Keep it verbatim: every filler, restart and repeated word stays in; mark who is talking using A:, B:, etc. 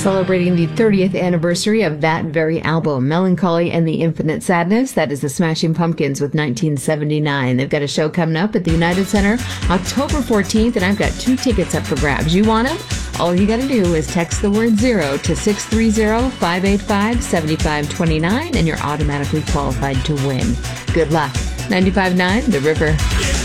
A: celebrating the thirtieth anniversary of that very album, Melancholy and the Infinite Sadness. That is the Smashing Pumpkins with nineteen seventy-nine. They've got a show coming up at the United Center October fourteenth, and I've got two tickets up for grabs. You want them? All you got to do is text the word zero to six three zero, five eight five, seven five two nine, and you're automatically qualified to win. Good luck. ninety-five point nine The River.